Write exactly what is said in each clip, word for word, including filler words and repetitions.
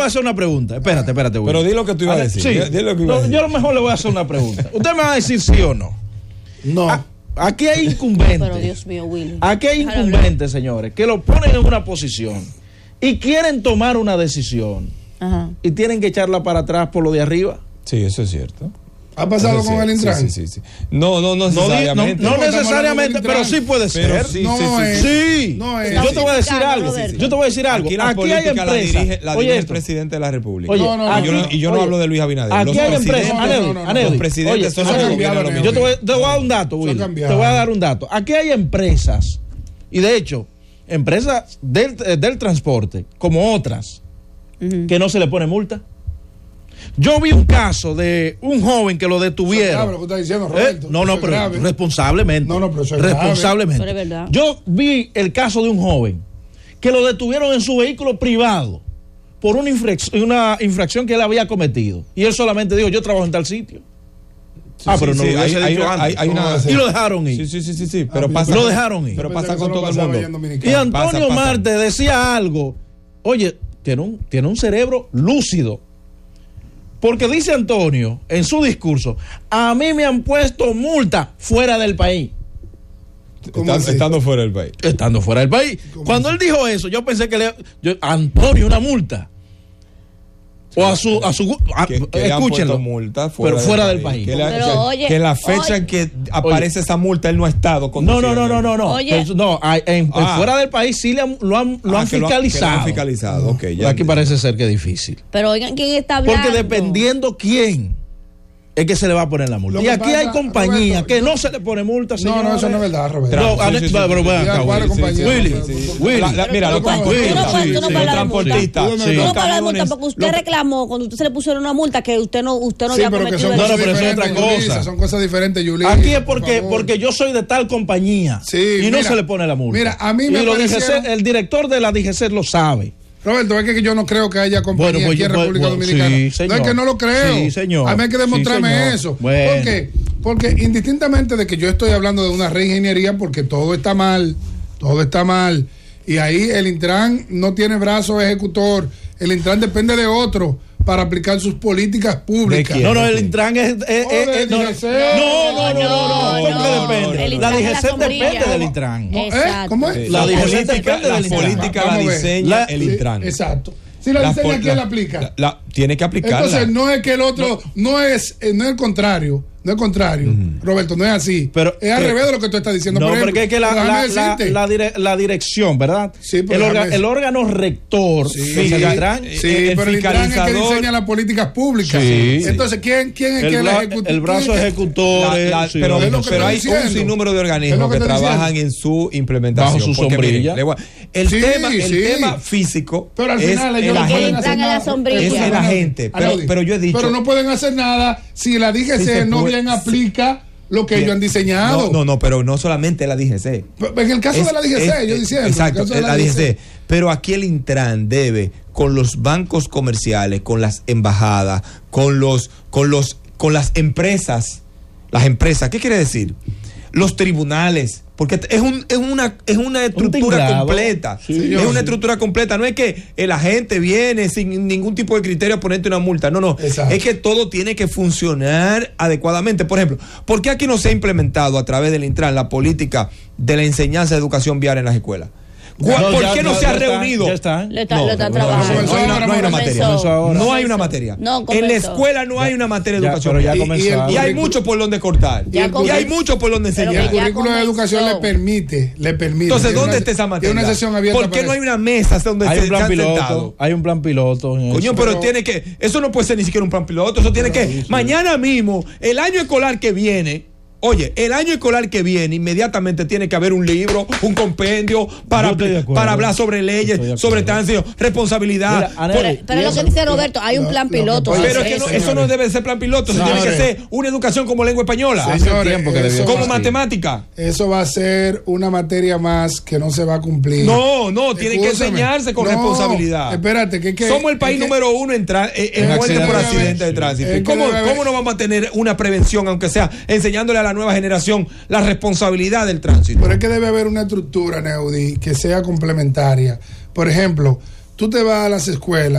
a hacer una pregunta. Espérate, espérate. Willy. Pero di lo que tú ibas a decir. Sí. Di, di lo que iba no, a decir. Yo a lo mejor le voy a hacer una pregunta. Usted me va a decir sí o no. No. A, aquí hay incumbentes. Pero Dios mío, Willy. Aquí hay incumbentes, señores, que lo ponen en una posición y quieren tomar una decisión. Ajá. Y tienen que echarla para atrás por lo de arriba. Sí, eso es cierto. ¿Ha pasado con el Intran? Sí, sí, sí, sí. No, no, no necesariamente. No, no, no necesariamente, pero sí puede ser. Pero sí, no sí, sí, es, sí. No es. Yo te voy a decir algo. Sí, sí. Yo te voy a decir algo. Aquí, la aquí hay empresas. La dirige, la oye, dirige el esto. presidente de la República. Oye, no, no, aquí, y yo no, y yo oye, no hablo de Luis Abinader. Aquí los hay empresas. no, no, no, no, los presidentes oye, son eso los ha que cambiado, gobiernan. Yo te voy, te voy a dar un dato, Willy. Te voy a dar un dato. Aquí hay empresas, y de hecho, empresas del, del transporte, como otras, uh-huh. que no se le pone multa. Yo vi un caso de un joven que lo detuvieron. Grave, lo que está diciendo, Roberto, ¿Eh? No, no, pero grave. responsablemente. No, no, pero eso es responsablemente. Pero es verdad. Yo vi el caso de un joven que lo detuvieron en su vehículo privado por una infracción, una infracción que él había cometido. Y él solamente dijo, yo trabajo en tal sitio. Sí, ah, pero sí, no sí, lo hubiese hay, dicho hay, antes. hay una, y lo dejaron ir. Sí, sí, sí, sí, sí. Pero ah, pasa, lo dejaron ir. Pero pasa con todo el mundo. Y Antonio pasa, pasa. Marte decía algo. Oye, tiene un, tiene un cerebro lúcido. Porque dice Antonio en su discurso, a mí me han puesto multa fuera del país. Estando, estando fuera del país. Estando fuera del país. Cuando él dijo eso, yo pensé que le... Yo, Antonio, una multa. O a su... A su a, que, que escúchenlo. Multa fuera pero fuera del del país. país. Que, la, pero, que, oye, que la fecha oye, en que aparece oye, esa multa, él no ha estado con No, no, no, no, no, no. Oye, no en, ah, fuera del país sí le han, lo han, lo ah, han fiscalizado. Lo, lo han fiscalizado. Okay, ya Aquí parece ser que es difícil. Pero oigan, ¿quién está hablando? Porque dependiendo quién es que se le va a poner la multa. Y aquí pasa, hay compañías que no se le pone multa, señor. No, no, eso no es verdad, Roberto. No, sí, sí, sí, pero vean acá, Willy. Willy. Mira, los transportistas. Tú no pagas la multa porque usted reclamó cuando usted se le pusieron una multa que usted no usted no había cometido. No, no, pero eso es otra cosa. Son cosas diferentes, Yuli. Aquí es porque porque yo soy de tal compañía y no se le pone la multa. Mira, a mí me parecieron... El director de la D G C lo sabe. Roberto, es que yo no creo que haya compañía bueno, pues, aquí en pues, República bueno, Dominicana. Sí, no es que no lo creo. Sí, señor. A mí hay que demostrarme sí, eso. Bueno. ¿Por qué? Porque indistintamente de que yo estoy hablando de una reingeniería, porque todo está mal, todo está mal. Y ahí el Intran no tiene brazo ejecutor. El Intran depende de otro para aplicar sus políticas públicas. No, no, el Intran es... es, es, es no, no, no, no, no, no, no, depende. La D G C depende del Intran. ¿Eh? ¿Cómo es? La D G C depende del Intran. La política la diseña el Intran. Exacto. Si la, la diseña, ¿quién la aplica? La, la, tiene que aplicarla. Entonces, no es que el otro, no, no es eh, no es el contrario, no es el contrario, uh-huh. Roberto, no es así. Pero, es al revés de lo que tú estás diciendo. No, por ejemplo, porque es que la, la, la, la, dire, la dirección, ¿verdad? Sí, el, orga, el órgano rector, sí, que es el Intran, sí, el pero el Intran es que diseña las políticas públicas. Sí, Entonces, ¿quién, quién es el que bra, la ejecuta? El brazo ejecutor. La, la, sí, pero no, pero hay diciendo. un sinnúmero de organismos que, que trabajan diciendo. en su implementación. Bajo su sombrilla. Miren, el sí, tema, el sí. tema físico pero al final es ellos el no pueden agente. hacer nada. Es el agente. Pero, pero yo he dicho. Pero no pueden hacer nada si la D G C sí no puede, bien aplica lo que bien. ellos han diseñado. No, no, no, pero no solamente la D G C. En el caso es, de la D G C, es, yo diciendo. Exacto, en la, la D G C. Pero aquí el Intran debe, con los bancos comerciales, con las embajadas, con los, con los, con las empresas, las empresas, ¿qué quiere decir? Los tribunales, porque es un es una es una estructura un completa, sí, es una sí. estructura completa, no es que el agente viene sin ningún tipo de criterio a ponerte una multa, no, no, exacto. Es que todo tiene que funcionar adecuadamente. Por ejemplo, ¿por qué aquí no se ha implementado a través del Intran la política de la enseñanza de educación vial en las escuelas? No, ¿Por ya, qué no ya, se ha ya reunido? Ya está. Lo está, no, lo está trabajando. No, no, no, no hay una materia. No hay una materia. No, en la escuela no hay una materia de ya, educación. Ya y, y, el, y hay mucho por donde cortar. Y, el, y hay mucho por donde enseñar. El currículo de educación le permite, le permite. Entonces, ¿dónde una, está esa materia? Una sesión abierta. ¿Por qué no hay una mesa donde hay se un plan piloto? Sentado? Hay un plan piloto. Coño, pero, pero tiene que. Eso no puede ser ni siquiera un plan piloto. Eso tiene que. Mañana mismo, el año escolar que viene. Oye, el año escolar que viene, inmediatamente tiene que haber un libro, un compendio para, para hablar sobre leyes, sobre tránsito, responsabilidad. Mira, pero, pero lo que dice Roberto, hay un no, plan piloto. No, pero es que no, eso no debe ser plan piloto, eso tiene que ser una educación como lengua española, señores, tiempo que eso como matemática. Eso va a ser una materia más que no se va a cumplir. No, no, tiene Escúchame. que enseñarse con no, responsabilidad. Espérate, que, que somos el país que, número uno en, tra- en, en muerte por accidente de tránsito. ¿Cómo, ¿Cómo no vamos a tener una prevención, aunque sea enseñándole a la nueva generación la responsabilidad del tránsito? Pero es que debe haber una estructura, Neudi, que sea complementaria. Por ejemplo, tú te vas a las escuelas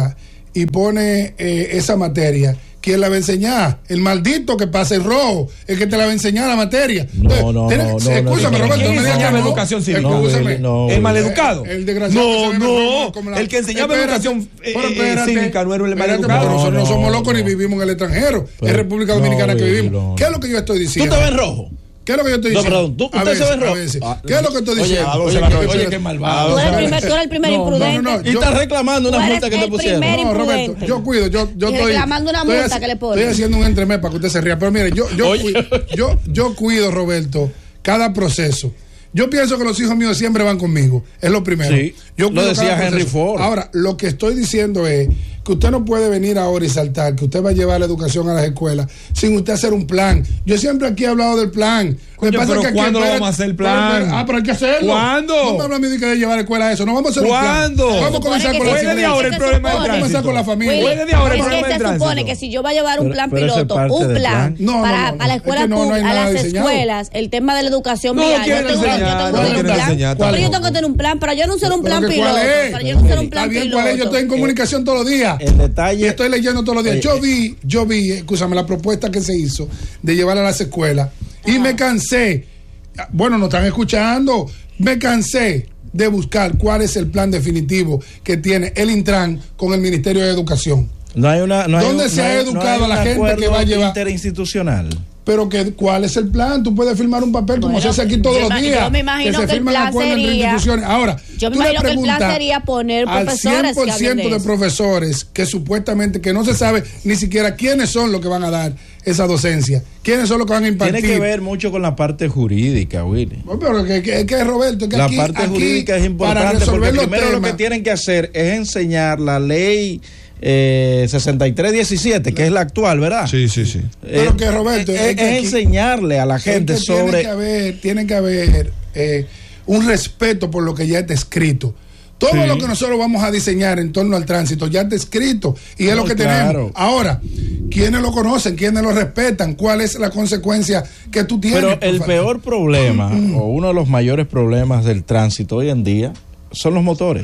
y pone eh, esa materia, ¿quién la va a enseñar? El maldito que pasa el rojo, el que te la va a enseñar la materia. Entonces, no, no, tiene, no, se, no, escúchame, no, Roberto, ¿quién no me digas enseñaba que no. educación civil? Escúchame. No, No, el maleducado. El, el desgraciado no, que se no, como la, el que enseñaba espérate, educación eh, pero eh, espérate, cívica no era el espérate, maleducado. pero nosotros no, No, somos locos no. ni vivimos en el extranjero, Pero, es República Dominicana no, que vivimos. no, ¿Qué es lo que yo estoy ¿Tú diciendo? te ves rojo? ¿Qué es lo que yo estoy No, diciendo? perdón, ¿tú, A usted se veces, ve rojo? a veces. Ah, ¿Qué es lo que estoy oye, diciendo? oye, Oye, oye, oye, qué malvado. Tú eres el ¿sabes? primer, tú eres el primer No, no, imprudente. no, no, Y yo- está reclamando Tú una eres multa que te el pusieron. primer No, Roberto, imprudente. yo cuido, yo, yo Y estoy. reclamando una estoy multa haci- que le ponen. Estoy haciendo un entremés para que usted se ría. Pero mire, yo, yo, Oye. cuido, yo, yo cuido, Roberto, cada proceso. Yo pienso que los hijos míos siempre van conmigo. Es lo primero. Sí, yo lo cuido decía cada Henry proceso. Ford. Ahora, lo que estoy diciendo es que usted no puede venir ahora y saltar, que usted va a llevar la educación a las escuelas sin usted hacer un plan. Yo siempre aquí he hablado del plan. Coño, Lo que pasa pero es que aquí, ¿cuándo lo espérate, vamos a hacer el pero, plan? pero, ah, pero hay que hacerlo. ¿Cuándo? No me habla a mí de que de llevar a la escuela a eso. No vamos a hacer ¿Cuándo? un plan. Vamos a comenzar Se con supone la que Desde ahora el se problema del supone- Vamos a comenzar con la familia. Willy, Desde ahora el es problema que del se supone tránsito. que si yo voy a llevar un Pero- plan pero eso es piloto, parte un del plan, plan. No, no, para, no, no. para la Es escuela que no, no hay pública, a nada las diseñado. escuelas, el tema de la educación No vial. quieren yo tengo, enseñar, yo tengo no un quieren plan, enseñar pero yo tampoco. tengo que tener un plan, pero yo no usar un plan Pero que piloto, ¿cuál es? pero yo no usar un Está plan bien, piloto. ¿cuál es? Yo estoy en comunicación todos los días. El detalle. Y estoy leyendo todos los días. Oye, Yo vi, yo vi, escúchame, la propuesta que se hizo de llevar a las escuelas y me cansé. Bueno, nos están escuchando. Me cansé de buscar cuál es el plan definitivo que tiene el Intran con el Ministerio de Educación. No hay una, no hay ¿Dónde un- se no ha hay- no educado hay a la un gente que acuerdo va a llevar- interinstitucional? Pero que, ¿cuál es el plan? Tú puedes firmar un papel como Bueno, se hace aquí todos yo los ima- días. yo me imagino se que el firman plan acuerdos entre sería- instituciones. Ahora, yo me tú le imagino que el plan preguntas sería poner al profesores cien que por hablen ciento de de eso. profesores que supuestamente que no se sabe ni siquiera quiénes son los que van a dar esa docencia, quiénes son los que van a impartir. Tiene que ver mucho con la parte jurídica, Willy. No, pero que, que, que Roberto, que La aquí, parte aquí, jurídica es para importante resolver porque los primero lo temas, que tienen que hacer es enseñar la ley eh, sesenta y tres diecisiete, que es la actual, ¿verdad? Sí, sí, sí. Pero Eh, que, Roberto, es, es que es aquí- enseñarle a la es gente que tiene sobre que haber, tiene que haber eh, un respeto por lo que ya está escrito. Todo Sí. lo que nosotros vamos a diseñar en torno al tránsito ya está escrito y es No, lo que claro. tenemos. Ahora, ¿quiénes lo conocen? ¿Quiénes lo respetan? ¿Cuál es la consecuencia que tú tienes? Pero por el favor? peor problema o uno de los mayores problemas del tránsito hoy en día son los motores.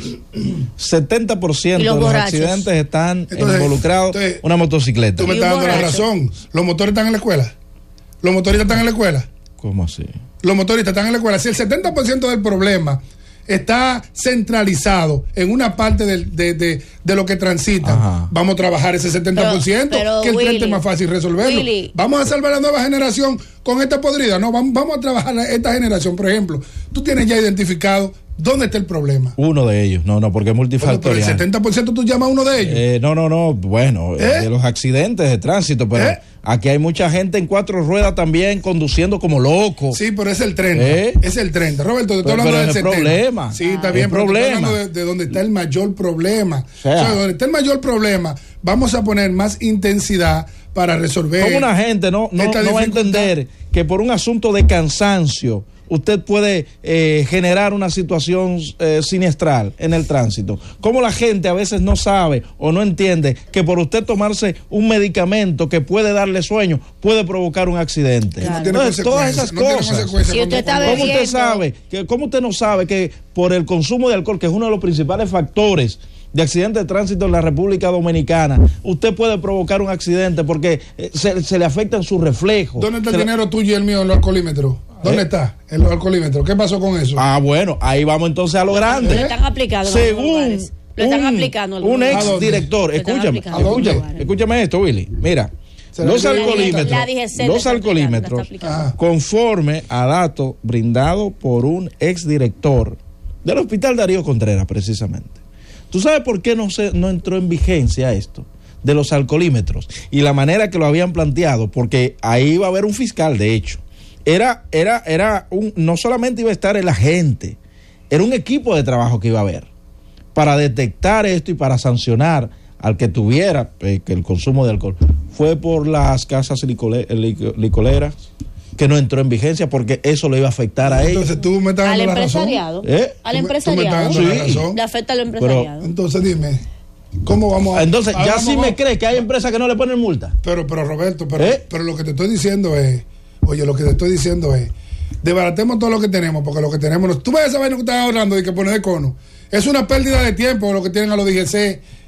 setenta por ciento Y los de los borrachos. accidentes están Entonces, involucrados entonces, una motocicleta. Tú me Y estás un dando la borracho. razón. ¿Los motores están en la escuela? ¿Los motoristas están en la escuela? ¿Cómo así? Los motoristas están en la escuela. Si el setenta por ciento del problema está centralizado en una parte del- de, de, de lo que transitan, Ajá. vamos a trabajar ese setenta por ciento, Pero- pero, que el Willy, treinta es más fácil resolverlo. Willy. Vamos a salvar a la nueva generación con esta podrida. No, vamos, vamos a trabajar a esta generación. Por ejemplo, tú tienes ya identificado dónde está el problema. Uno de ellos, no, no, porque es Bueno, pero el multifactorial. setenta por ciento tú llamas a uno de ellos. Eh, no, no, no, bueno, ¿Eh? de los accidentes de tránsito, pero ¿Eh? aquí hay mucha gente en cuatro ruedas también conduciendo como loco. Sí, pero es el treinta. ¿Eh? Es el treinta. Roberto, te estoy Pero- hablando pero del es setenta. problema. Sí, está Ah, bien, es pero te estoy problema. hablando de, de donde está el mayor problema. O sea, sea, donde está el mayor problema, vamos a poner más intensidad para resolver. ¿Cómo una gente no, no, esta no va a dificultad? entender que por un asunto de cansancio usted puede eh, generar una situación eh, siniestral en el tránsito? ¿Cómo la gente a veces no sabe o no entiende que por usted tomarse un medicamento que puede darle sueño puede provocar un accidente? Que no tiene Entonces, todas consecuencias, esas no tiene cosas. consecuencias Si cuando- usted está cuando- ¿Cómo usted bebiendo. sabe? Que, ¿Cómo usted no sabe que por el consumo de alcohol, que es uno de los principales factores de accidentes de tránsito en la República Dominicana, usted puede provocar un accidente porque eh, se, se le afectan sus reflejos? ¿Dónde está Se el le- dinero tuyo y el mío en los alcoholímetros? ¿Dónde ¿Eh? está en los alcoholímetros? ¿Qué pasó con eso? Ah, bueno, ahí vamos entonces a lo grande. Lo están aplicando en algunos Según lugares. Lo están un, aplicando en un algunos ¿A ex dónde? director, Lo están escúchame, aplicando en algunos escúchame, lugares. escúchame esto, Willy. Mira, ¿Será los que- alcoholímetros, La D G C lo los está aplicando, lo alcoholímetros, está aplicando. Ah. conforme a datos brindados por un ex director del Hospital Darío Contreras, precisamente. ¿Tú sabes por qué no, se, no entró en vigencia esto de los alcoholímetros y la manera que lo habían planteado? Porque ahí iba a haber un fiscal, de hecho. Era, era, era un, no solamente iba a estar el agente, era un equipo de trabajo que iba a haber para detectar esto y para sancionar al que tuviera eh, que el consumo de alcohol. Fue por las casas licole- lic- licoleras que no entró en vigencia porque eso le iba a afectar a ellos. Entonces tú me estás Al dando la razón. empresariado. ¿Eh? Al Tú me- tú me estás empresariado. dando la Sí. razón. Le afecta al empresariado. Entonces dime, ¿cómo vamos a...? Entonces, ya Hagamos- sí me cree que hay empresas que no le ponen multa. Pero, pero Roberto, pero, ¿Eh? pero lo que te estoy diciendo es, oye, lo que te estoy diciendo es, desbaratemos todo lo que tenemos, porque lo que tenemos, no- tú ves esa vaina que estás hablando de que poner de cono, es una pérdida de tiempo lo que tienen a los D G C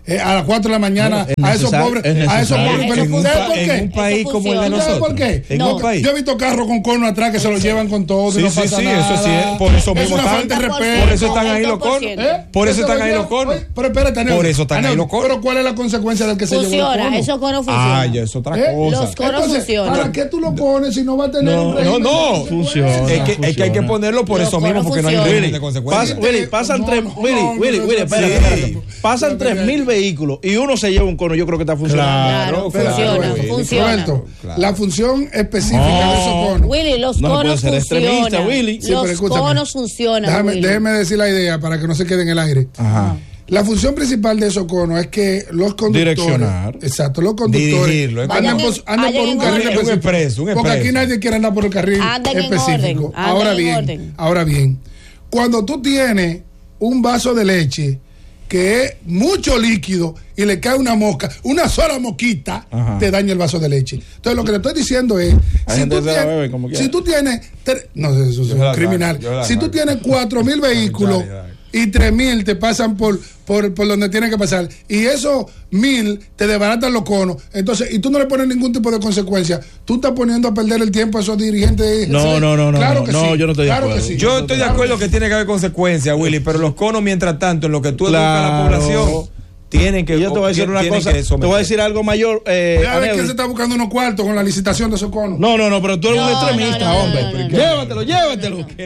eh, a las cuatro de la mañana bueno, a esos pobres, a esos pobres. En un, ¿Sabes pa- por qué? en un país como el de ¿Sabes nosotros. por qué? En No, un país. yo he visto carros con cono atrás que se los llevan con todo Sí, y no sí, pasa sí, nada. eso sí es. Por eso Es mismo una están- falta de respeto. Por eso están ahí los conos. ¿Eh? Por eso Ese están ahí lo los conos. lleva- Oye, Pero espérate, Anel, Por eso están Anel, ahí los conos. Pero ¿cuál es la consecuencia del que se llevó el Funciona, cono? esos conos funcionan. Ah, ya es otra ¿Eh? cosa. Los conos Entonces, funcionan. ¿para qué tú lo pones si no va a tener No, un régimen no, de no. consecuencias? Funciona. Es que, es que hay que ponerlo por Los eso mismo, conos porque no hay funcionan. régimen de Pasa, consecuencias. Willy, pasan No, tres, no, Willy, no, Willy, no, Willy, no, espérate, sí. espérate. Pasan No, tres no, mil no. vehículos y uno se lleva un cono, yo creo que está funcionando. Claro, Claro, funciona, claro. funciona. Roberto, Claro. la función específica No. de esos conos. Willy, los No se puede conos ser extremista, funcionan. Willy. Sí, Los pero escúchame. conos funcionan. Déjame, Willy. déjeme decir la idea para que no se quede en el aire. Ajá. La función principal de esos conos es que los conductores. Direccionar. Exacto, los conductores. Dirigirlo, es Anden como- por, anden vayan por un en carril orden. Un específico. expreso, un Porque aquí expreso. nadie quiere andar por el carril Anden en específico. orden, anden Ahora en bien, orden. ahora bien, cuando tú tienes un vaso de leche que es mucho líquido y le cae una mosca, una sola mosquita, Ajá. te daña el vaso de leche. Entonces lo que le estoy diciendo es, si gente tú, se la tienes, bebe como quiera. si tú tienes, tre- no sé, eso es Yo la criminal. saco, yo la Si tú saco. tienes cuatro mil vehículos Dale, dale. y tres mil te pasan por, por, por donde tienen que pasar y esos mil te desbaratan los conos, entonces, y tú no le pones ningún tipo de consecuencia, tú estás poniendo a perder el tiempo a esos dirigentes. No, ¿sí? no, no, no, Claro no, que no, sí, yo no estoy de claro acuerdo. que sí. Yo estoy de acuerdo que tiene que haber consecuencias, Willy, pero los conos, mientras tanto, en lo que tú educas a la Claro. población, tienen que. Yo te voy a decir una tienen cosa, que te someter. voy a decir algo mayor. Eh, Mira, a ver Aneudi. quién se está buscando unos cuartos con la licitación de esos conos. No, no, no, pero tú eres No, un no, extremista, no, no, hombre. no, no, no. Llévatelo, llévatelo.